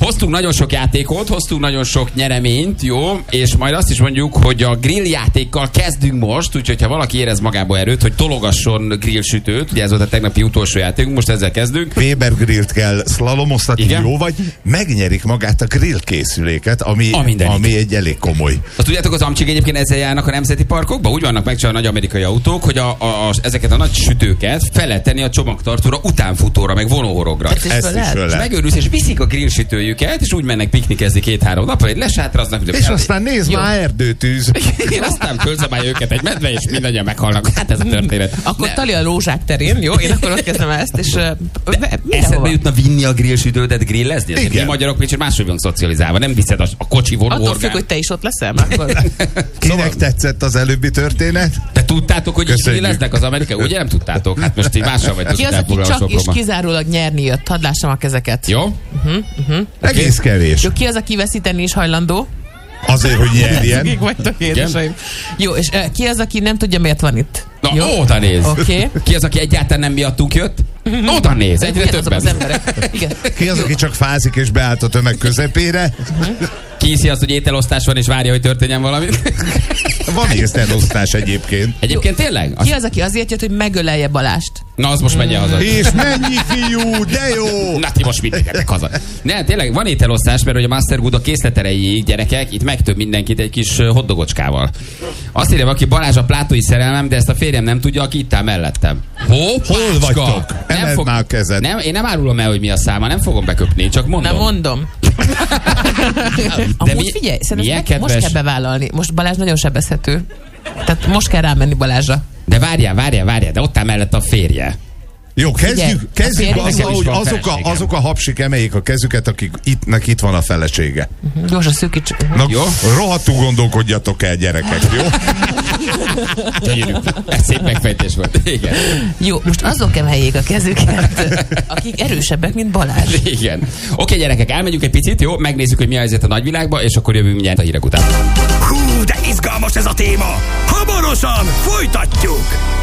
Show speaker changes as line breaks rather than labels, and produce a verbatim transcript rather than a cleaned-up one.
Hoztunk nagyon sok játékot, hoztunk nagyon sok nyereményt, jó? És majd azt is mondjuk, hogy a grill játékkal kezdünk most, úgyhogy ha valaki érez magába erőt, hogy tologasson grillsütőt, ugye ez volt a tegnapi utolsó játékunk, most ezzel kezdünk.
Weber grillt kell szlalomoztatni,
igen?
Jó vagy, megnyerik magát a grill készüléket, ami, ami egy elég komoly.
Azt tudjátok, az amcsik egyébként ezzel járnak a nemzeti parkokba? Úgy vannak megcsinálva nagy amerikai autók, hogy a, a, a, ezeket a nagy sütőket fel lehet tenni a csomagtartóra, utánfutóra, meg vonóhorogra.
Ezt is föl lehet.
És megőrülsz, és viszik a grillsütőjüket, és úgy mennek piknikezni két-három napra, hogy lesátraznak.
És el... aztán nézd már, erdőtűz.
Én aztán fölzabálja őket egy medve, és mindannyian meghalnak. Hát ez a történet.
Akkor ne. Tali a Lózsák terén, jó? Én akkor ott kezdem ezt, és
eszedbe jutna vinni a grillsütődet grillezni? Azért mi magyarok még máshogy van szocializálva. Nem viszed a, a kocsi vonóhorgát.
Attól függ, hogy te is ott leszel már.
Kinek tetszett az előbbi történet?
Te tudtátok, hogy is grilleznek az amerikai? Ugye nem tudtátok? Hát most így mással vagytok.
Ki az, aki csak és kizárólag nyerni jött? Hadd lássam a kezeket.
Jó?
Uh-huh, uh-huh.
Egész kevés.
Jó, ki az, aki veszíteni is hajlandó?
Azért, hogy nyerjen.
Kik vagytok édeseim. Jó, és uh, ki az, aki nem tudja, miért van itt?
Na,
jó?
Oda néz.
Okay.
Ki az, aki egyáltalán nem miattunk jött? Oda néz, egyre többen.
Az emberek. Igen.
Ki az, aki csak fázik és beállt a tömeg közepére?
Ki hiszi azt, hogy ételosztás van és várja, hogy történjen valami?
Van ételosztás egyébként.
Egyébként jó. Tényleg?
Ki az, aki azért jött, hogy megölelje Balást?
Na, az most menjen haza.
És mennyi fiú, de jó!
Na, ti most mit menjetek haza? Ne, tényleg van ételosztás, mert hogy a Master Good a készleterejéig, gyerekek, itt megtöbb mindenkit egy kis hoddogocskával. Azt írja, aki Balázs a plátói szerelmem, de ezt a férjem nem tudja, aki itt áll mellettem.
Hoppácska! Hol vagytok? Nem fog... már a kezed.
Nem, én nem árulom el, hogy mi a száma, nem fogom beköpni, csak mondom.
Nem mondom.
De
amúgy
mi,
figyelj, szerintem
kedves...
most kell bevállalni. Most Balázs nagyon sebezhető. Tehát most kell rámenni Balázsra.
De várjál, várjál, várjál, de ott áll mellett a férje.
Jó, kezdjük, kezdjük azzal, hogy azok a, azok a hapsik emeljék a kezüket, akik ittnek itt van a felesége.
Uh-huh. Gyorsan szűkíts. Uh-huh.
Na, jó? Rohadtul gondolkodjatok el, gyerekek, jó?
Gyönyörű. Ez szép megfejtés volt. Igen.
Jó, most azok emeljék a kezüket, akik erősebbek, mint Balázs.
Igen. Oké, gyerekek, elmegyünk egy picit, jó? Megnézzük, hogy mi a helyzet a nagyvilágban, és akkor jövünk mindjárt a hírek után.
Hú, de izgalmas ez a téma! Hamarosan folytatjuk!